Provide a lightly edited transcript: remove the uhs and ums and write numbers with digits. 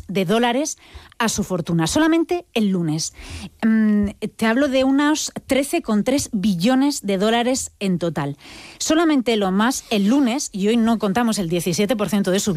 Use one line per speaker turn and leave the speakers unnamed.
de dólares a su fortuna. Solamente el lunes. Te hablo de unos 13,3 billones de dólares en total. Solamente lo más el lunes, y hoy no contamos el 17% de su